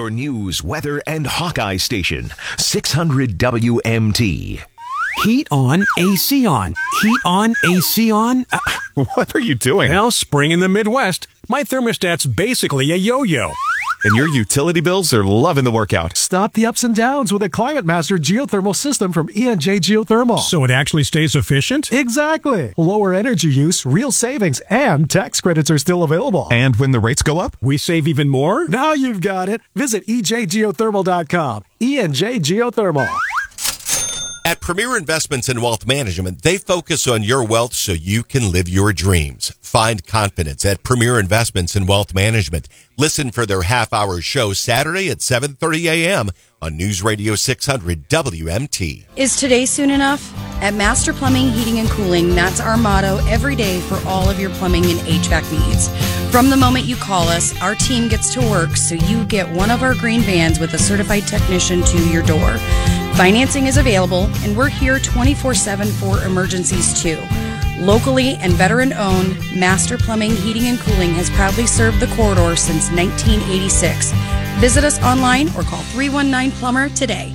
your news, weather, and Hawkeye station, 600 WMT. Heat on, AC on. Heat on, AC on. What are you doing? Well, spring in the Midwest. My thermostat's basically a yo-yo. And your utility bills are loving the workout. Stop the ups and downs with a Climate Master geothermal system from E&J Geothermal. So it actually stays efficient? Exactly. Lower energy use, real savings, and tax credits are still available. And when the rates go up, we save even more? Now you've got it. Visit ejgeothermal.com. E&J Geothermal. At Premier Investments in Wealth Management, they focus on your wealth so you can live your dreams. Find confidence at Premier Investments in Wealth Management. Listen for their half-hour show Saturday at 7:30 a.m. on News Radio 600 WMT. Is today soon enough? At Master Plumbing, Heating, and Cooling, that's our motto every day for all of your plumbing and HVAC needs. From the moment you call us, our team gets to work so you get one of our green vans with a certified technician to your door. Financing is available, and we're here 24/7 for emergencies too. Locally and veteran-owned, Master Plumbing, Heating, and Cooling has proudly served the corridor since 1986. Visit us online or call 319-PLUMBER today.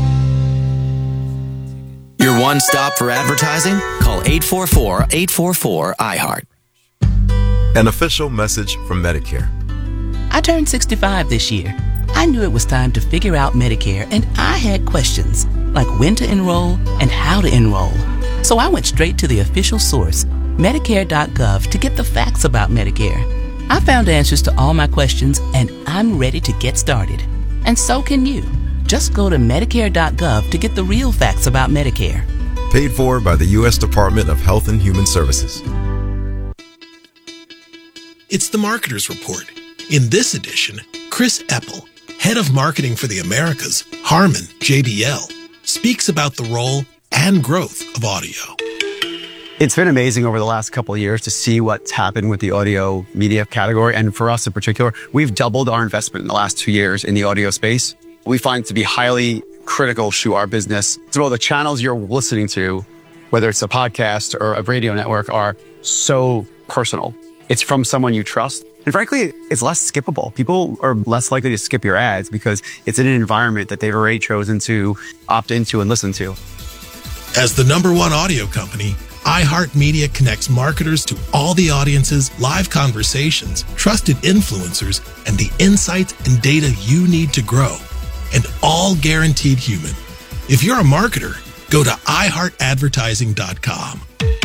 Your one stop for advertising? Call 844-844-iHeart. An official message from Medicare. I turned 65 this year. I knew it was time to figure out Medicare, and I had questions, like when to enroll and how to enroll. So I went straight to the official source, Medicare.gov, to get the facts about Medicare. I found answers to all my questions, and I'm ready to get started. And so can you. Just go to Medicare.gov to get the real facts about Medicare. Paid for by the U.S. Department of Health and Human Services. It's the Marketer's Report. In this edition, Chris Eppel, head of marketing for the Americas, Harman JBL, speaks about the role and growth of audio. It's been amazing over the last couple of years to see what's happened with the audio media category. And for us in particular, we've doubled our investment in the last 2 years in the audio space. We find it to be highly critical to our business. So the channels you're listening to, whether it's a podcast or a radio network, are so personal. It's from someone you trust. And frankly, it's less skippable. People are less likely to skip your ads because it's in an environment that they've already chosen to opt into and listen to. As the #1 audio company, iHeartMedia connects marketers to all the audiences, live conversations, trusted influencers, and the insights and data you need to grow. And all guaranteed human. If you're a marketer, go to iHeartAdvertising.com.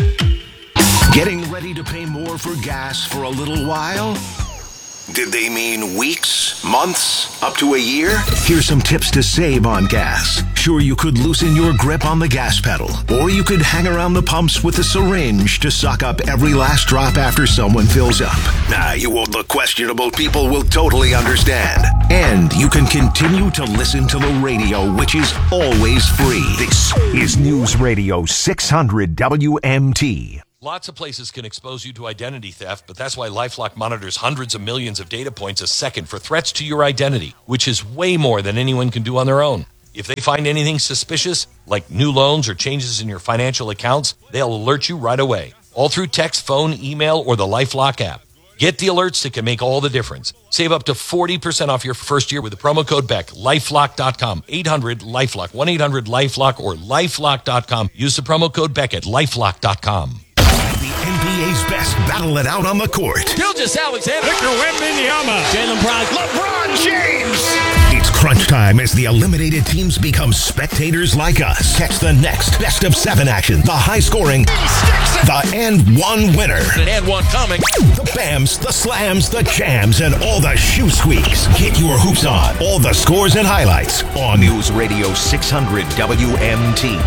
Getting ready to pay more for gas for a little while? Did they mean weeks, months, up to a year? Here's some tips to save on gas. Sure, you could loosen your grip on the gas pedal, or you could hang around the pumps with a syringe to suck up every last drop after someone fills up. Nah, you won't look questionable. People will totally understand. And you can continue to listen to the radio, which is always free. This is News Radio 600 WMT. Lots of places can expose you to identity theft, but that's why LifeLock monitors hundreds of millions of data points a second for threats to your identity, which is way more than anyone can do on their own. If they find anything suspicious, like new loans or changes in your financial accounts, they'll alert you right away, all through text, phone, email, or the LifeLock app. Get the alerts that can make all the difference. Save up to 40% off your first year with the promo code BECK. LifeLock.com. 800-LifeLock. 1-800-LifeLock or LifeLock.com. Use the promo code BECK at LifeLock.com. The NBA's best battle it out on the court. Gilgeous-Alexander, Victor Wembanyama, Jalen Brown, LeBron James. It's crunch time as the eliminated teams become spectators like us. Catch the next best of 7 action, the high scoring, the and one winner. An and one coming. The bams, the slams, the jams, and all the shoe squeaks. Get your hoops on. All the scores and highlights on News Radio 600 WMT.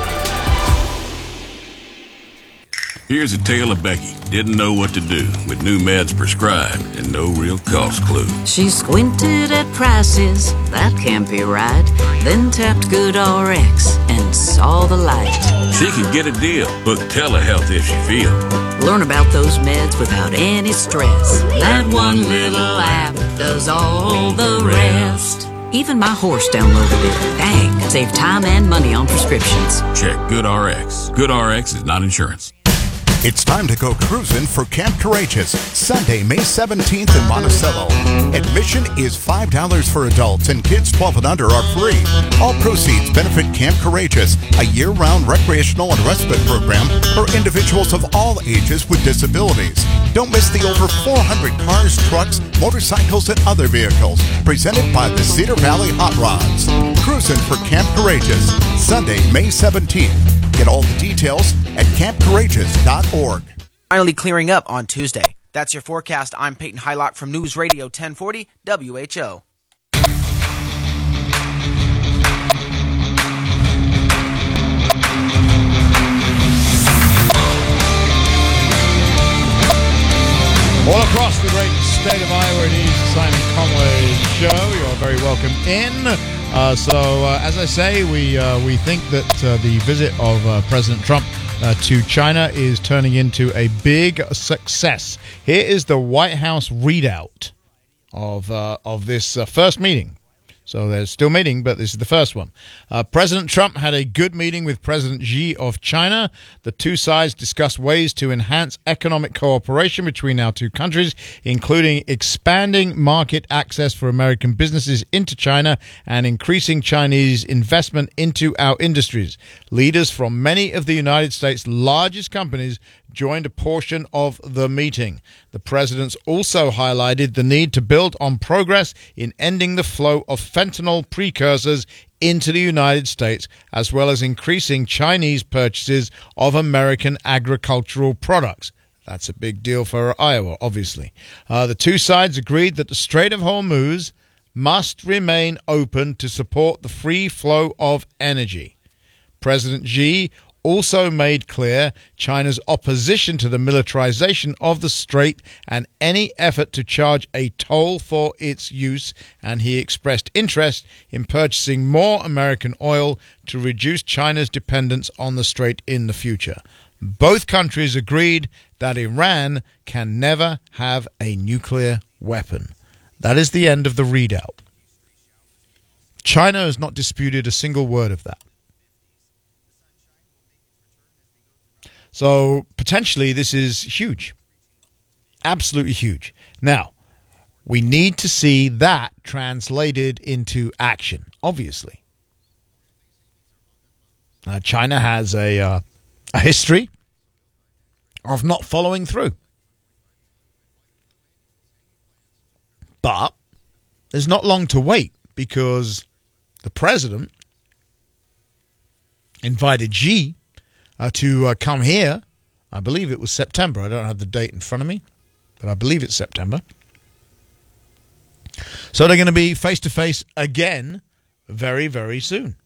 Here's a tale of Becky. Didn't know what to do with new meds prescribed and no real cost clue. She squinted at prices, that can't be right. Then tapped GoodRx and saw the light. She could get a deal, book telehealth if she feel. Learn about those meds without any stress. That one little app does all the rest. Even my horse downloaded it. Dang, save time and money on prescriptions. Check GoodRx. GoodRx is not insurance. It's time to go cruising for Camp Courageous, Sunday, May 17th in Monticello. Admission is $5 for adults and kids 12 and under are free. All proceeds benefit Camp Courageous, a year-round recreational and respite program for individuals of all ages with disabilities. Don't miss the over 400 cars, trucks, motorcycles, and other vehicles presented by the Cedar Valley Hot Rods. Cruising for Camp Courageous, Sunday, May 17th. Get all the details at campcourageous.org. Finally clearing up on Tuesday. That's your forecast. I'm Peyton Hylock from News Radio 1040 WHO. All across the great state of Iowa, it is the Simon Conway Show. You're very welcome in. As I say, we think that the visit of President Trump to China is turning into a big success. Here is the White House readout of this first meeting. So they're still meeting, but this is the first one. President Trump had a good meeting with President Xi of China. The two sides discussed ways to enhance economic cooperation between our two countries, including expanding market access for American businesses into China and increasing Chinese investment into our industries. Leaders from many of the United States' largest companies joined a portion of the meeting. The presidents also highlighted the need to build on progress in ending the flow of fentanyl precursors into the United States, as well as increasing Chinese purchases of American agricultural products. That's a big deal for Iowa, obviously. The two sides agreed that the Strait of Hormuz must remain open to support the free flow of energy. President Xi also made clear China's opposition to the militarization of the strait and any effort to charge a toll for its use, and he expressed interest in purchasing more American oil to reduce China's dependence on the strait in the future. Both countries agreed that Iran can never have a nuclear weapon. That is the end of the readout. China has not disputed a single word of that. So potentially this is huge, absolutely huge. Now, we need to see that translated into action, obviously. China has a history of not following through. But there's not long to wait because the president invited Xi to come here. I believe it was September. I don't have the date in front of me, but I believe it's September. So they're going to be face-to-face again very, very soon.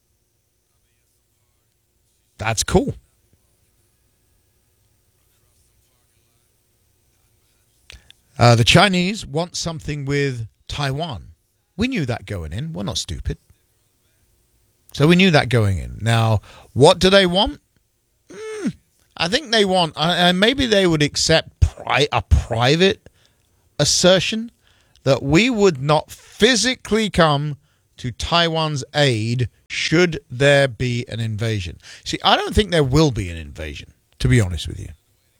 That's cool. The Chinese want something with Taiwan. We knew that going in. We're not stupid. So we knew that going in. Now, what do they want? I think they want, and maybe they would accept a private assertion that we would not physically come to Taiwan's aid should there be an invasion. See, I don't think there will be an invasion, to be honest with you.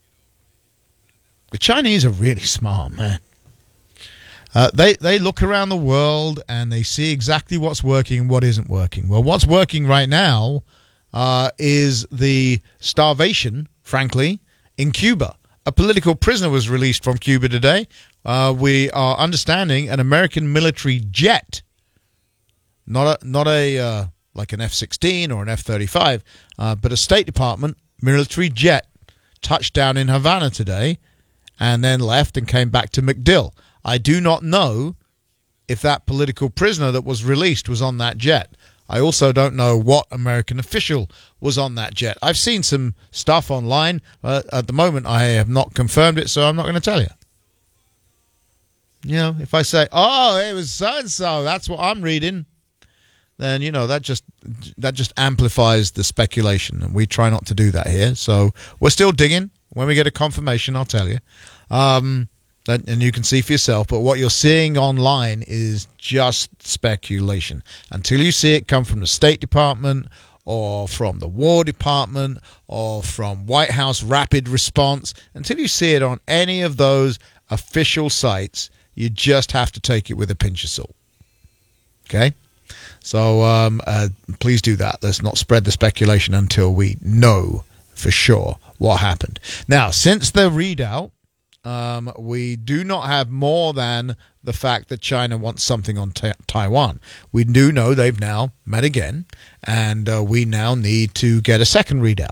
The Chinese are really smart, man. They look around the world and they see exactly what's working and what isn't working. Well, what's working right now is the starvation, frankly, in Cuba. A political prisoner was released from Cuba today. We are understanding an American military jet, not a like an F-16 or an F-35, but a State Department military jet touched down in Havana today and then left and came back to MacDill. I do not know if that political prisoner that was released was on that jet. I also don't know what American official was on that jet. I've seen some stuff online. At the moment, I have not confirmed it, so I'm not going to tell you. You know, if I say, oh, it was so-and-so, that's what I'm reading, then, you know, that just amplifies the speculation, and we try not to do that here. So we're still digging. When we get a confirmation, I'll tell you. And you can see for yourself, but what you're seeing online is just speculation. Until you see it come from the State Department or from the War Department or from White House Rapid Response. Until you see it on any of those official sites, you just have to take it with a pinch of salt. Okay? So please do that. Let's not spread the speculation until we know for sure what happened. Now, since the readout, we do not have more than the fact that China wants something on Taiwan. We do know they've now met again, and we now need to get a second readout.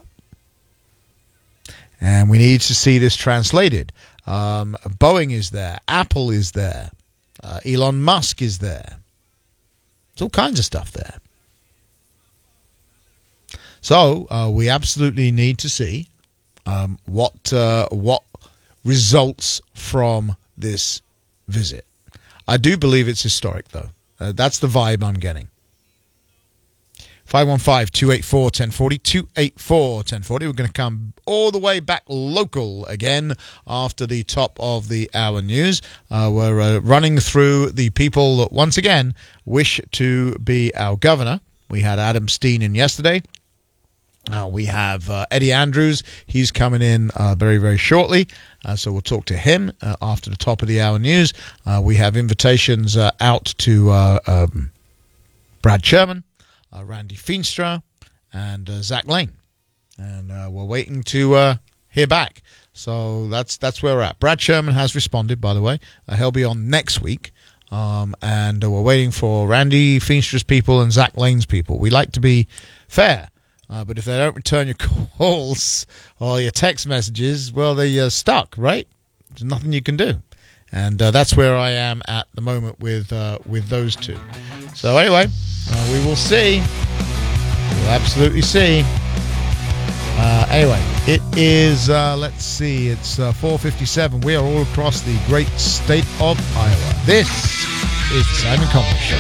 And we need to see this translated. Boeing is there. Apple is there. Elon Musk is there. There's all kinds of stuff there. So we absolutely need to see what results from this visit. I do believe it's historic, though. That's the vibe I'm getting. 515-284-1040, 284-1040. We're going to come all the way back local again after the top of the hour news. We're running through the people that, once again, wish to be our governor. We had Adam Steen in yesterday. We have Eddie Andrews. He's coming in very, very shortly. So we'll talk to him after the top of the hour news. We have invitations out to Brad Sherman, Randy Feenstra, and Zach Lane. And we're waiting to hear back. So that's where we're at. Brad Sherman has responded, by the way. He'll be on next week. And we're waiting for Randy Feenstra's people and Zach Lane's people. We like to be fair. But if they don't return your calls or your text messages, well, they're stuck, right? There's nothing you can do. And that's where I am at the moment with those two. So anyway, we will see. We'll absolutely see. Anyway, it is, let's see, it's 4:57. We are all across the great state of Iowa. This is the Simon Conway Show.